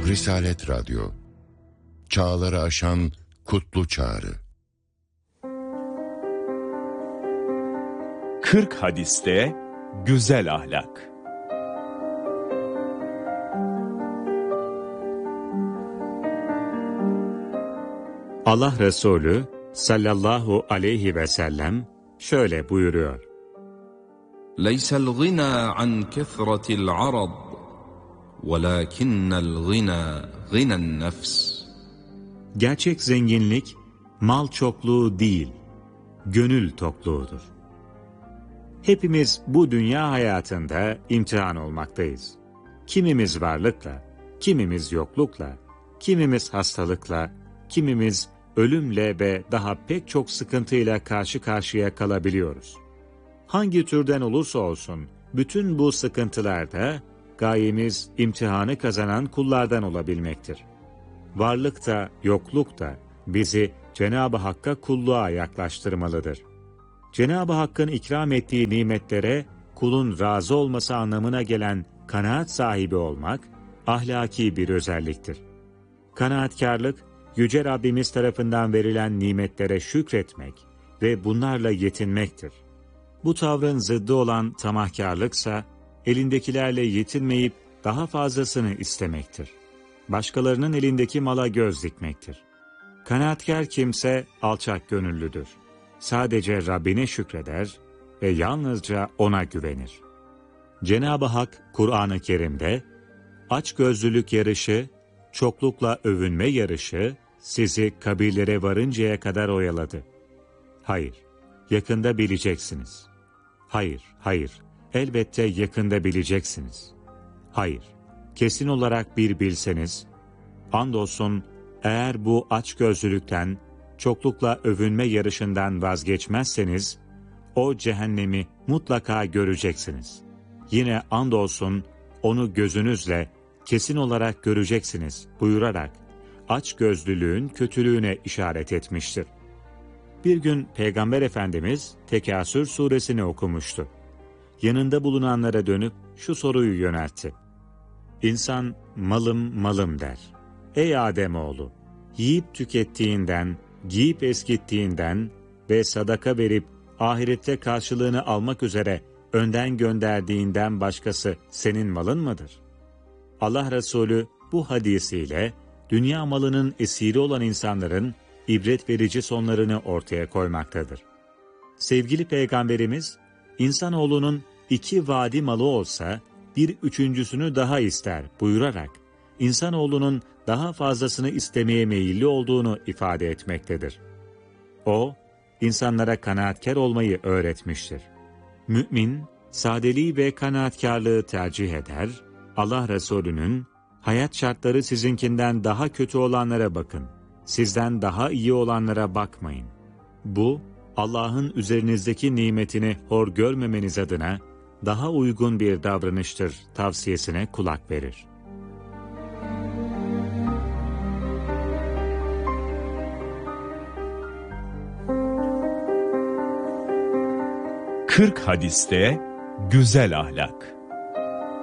Risalet Radyo, çağları aşan kutlu çağrı. 40 hadiste güzel ahlak. Allah Resulü sallallahu aleyhi ve sellem şöyle buyuruyor: Leysel gina an kethretil arad, velakinnel gina ginen nefs. Gerçek zenginlik mal çokluğu değil, gönül tokluğudur. Hepimiz bu dünya hayatında imtihan olmaktayız. Kimimiz varlıkla, kimimiz yoklukla, kimimiz hastalıkla, kimimiz ölümle ve daha pek çok sıkıntıyla karşı karşıya kalabiliyoruz. Hangi türden olursa olsun, bütün bu sıkıntılarda gayemiz imtihanı kazanan kullardan olabilmektir. Varlık da, yokluk da bizi Cenab-ı Hakk'a kulluğa yaklaştırmalıdır. Cenab-ı Hakk'ın ikram ettiği nimetlere kulun razı olması anlamına gelen kanaat sahibi olmak, ahlaki bir özelliktir. Kanaatkarlık, Yüce Rabbimiz tarafından verilen nimetlere şükretmek ve bunlarla yetinmektir. Bu tavrın zıddı olan tamahkarlıksa, elindekilerle yetinmeyip daha fazlasını istemektir. Başkalarının elindeki mala göz dikmektir. Kanaatkar kimse alçak gönüllüdür. Sadece Rabbine şükreder ve yalnızca O'na güvenir. Cenab-ı Hak Kur'an-ı Kerim'de, açgözlülük yarışı, çoklukla övünme yarışı sizi kabirlere varıncaya kadar oyaladı. Hayır, yakında bileceksiniz. Hayır, hayır, elbette yakında bileceksiniz. Hayır, kesin olarak bir bilseniz, andolsun eğer bu açgözlülükten, çoklukla övünme yarışından vazgeçmezseniz, o cehennemi mutlaka göreceksiniz. Yine andolsun onu gözünüzle kesin olarak göreceksiniz buyurarak açgözlülüğün kötülüğüne işaret etmiştir. Bir gün Peygamber Efendimiz Tekasür suresini okumuştu. Yanında bulunanlara dönüp şu soruyu yöneltti: İnsan malım malım der. Ey Ademoğlu! Yiyip tükettiğinden, giyip eskittiğinden ve sadaka verip ahirette karşılığını almak üzere önden gönderdiğinden başkası senin malın mıdır? Allah Resulü bu hadisiyle dünya malının esiri olan insanların ibret verici sonlarını ortaya koymaktadır. Sevgili Peygamberimiz, insanoğlunun 2 vadi malı olsa bir üçüncüsünü daha ister buyurarak, insanoğlunun daha fazlasını istemeye meyilli olduğunu ifade etmektedir. O, insanlara kanaatkar olmayı öğretmiştir. Mümin, sadeliği ve kanaatkarlığı tercih eder, Allah Resulü'nün, hayat şartları sizinkinden daha kötü olanlara bakın, sizden daha iyi olanlara bakmayın. Bu, Allah'ın üzerinizdeki nimetini hor görmemeniz adına daha uygun bir davranıştır tavsiyesine kulak verir. Kırk hadiste güzel ahlak.